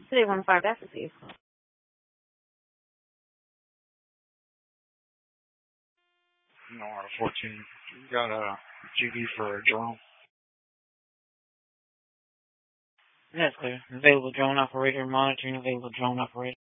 City 15, that's the safe. No, R14. You got a GD for a drone. That's clear. Available drone operator, monitoring available drone operator.